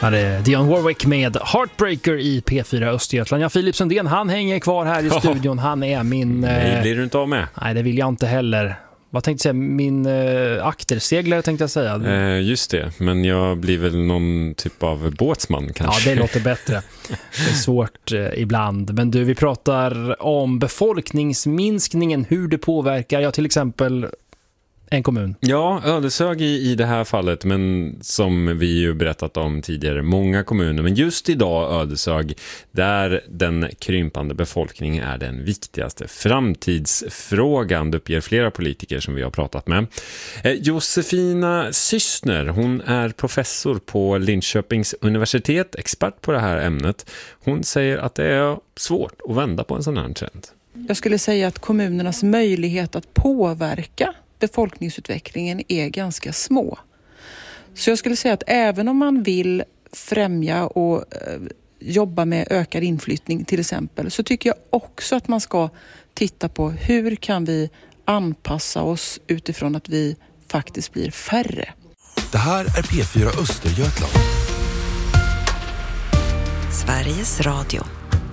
Ja, det är Dionne Warwick med Heartbreaker i P4 Östergötland. Ja, Filip Sundén, han hänger kvar här i studion. Han är min... Nej, blir du inte av med? Nej, det vill jag inte heller. Vad tänkte jag säga? Min akterseglare tänkte jag säga. Just det, men jag blir väl någon typ av båtsman kanske. Ja, det låter bättre. Det är svårt ibland. Men du, vi pratar om befolkningsminskningen, hur det påverkar, till exempel en kommun. Ja, Ödeshög i det här fallet, men som vi ju berättat om tidigare, många kommuner. Men just idag Ödeshög, där den krympande befolkningen är den viktigaste framtidsfrågan, det uppger flera politiker som vi har pratat med. Josefina Sysner, hon är professor på Linköpings universitet, expert på det här ämnet. Hon säger att det är svårt att vända på en sån här trend. Jag skulle säga att kommunernas möjlighet att påverka befolkningsutvecklingen är ganska små. Så jag skulle säga att även om man vill främja och jobba med ökad inflyttning till exempel, så tycker jag också att man ska titta på hur kan vi anpassa oss utifrån att vi faktiskt blir färre. Det här är P4 Östergötland. Sveriges Radio.